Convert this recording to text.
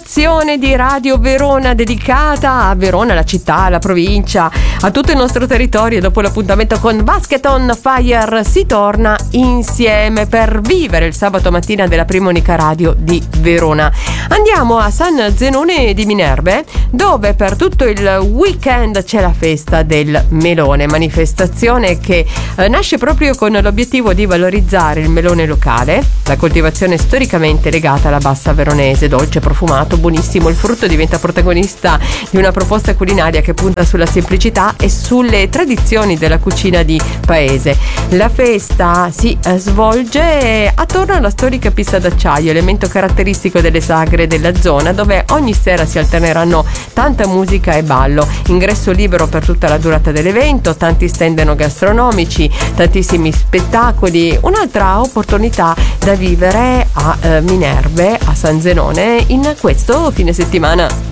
programmazione di Radio Verona dedicata a Verona, la città, la provincia, a tutto il nostro territorio. Dopo l'appuntamento con Basket on Fire si torna insieme per vivere il sabato mattina della prima unica radio di Verona. Andiamo a San Zenone di Minerve, dove per tutto il weekend c'è la festa del melone, manifestazione che nasce proprio con l'obiettivo di valorizzare il melone locale, la coltivazione storicamente legata alla bassa veronese, dolce, profumato, buonissimo. Il frutto diventa protagonista di una proposta culinaria che punta sulla semplicità e sulle tradizioni della cucina di paese. La festa si svolge attorno alla storica pista d'acciaio, elemento caratteristico delle sagre della zona, dove ogni sera si alterneranno tanta musica e ballo. Ingresso libero per tutta la durata dell'evento, tanti stand enogastronomici, tantissimi spettacoli. Un'altra opportunità da vivere a Minerve, a San Zenone, in questo fine settimana.